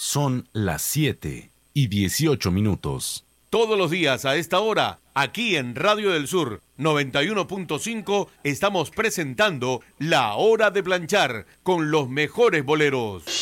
Son las 7:18. Todos los días a esta hora, aquí en Radio del Sur 91.5, estamos presentando La Hora de Planchar con los mejores boleros.